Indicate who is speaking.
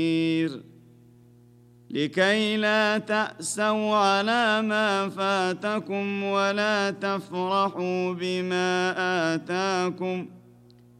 Speaker 1: لكي لا تأسوا على ما فاتكم ولا تفرحوا بما آتاكم